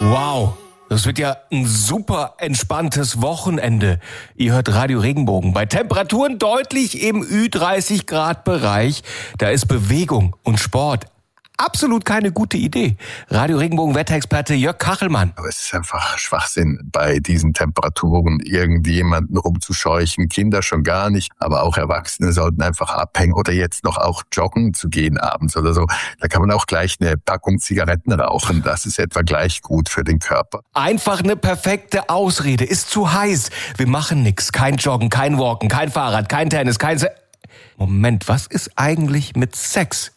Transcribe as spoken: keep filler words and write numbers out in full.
Wow, das wird ja ein super entspanntes Wochenende. Ihr hört Radio Regenbogen. Bei Temperaturen deutlich im Ü dreißig Grad Bereich, da ist Bewegung und Sport absolut keine gute Idee. Radio Regenbogen Wetterexperte Jörg Kachelmann. Aber es ist einfach Schwachsinn, bei diesen Temperaturen irgendjemanden rumzuscheuchen. Kinder schon gar nicht, aber auch Erwachsene sollten einfach abhängen oder jetzt noch auch joggen zu gehen abends oder so. Da kann man auch gleich eine Packung Zigaretten rauchen. Das ist etwa gleich gut für den Körper. Einfach eine perfekte Ausrede. Ist zu heiß. Wir machen nix. Kein Joggen, kein Walken, kein Fahrrad, kein Tennis, kein Se- Moment, was ist eigentlich mit Sex?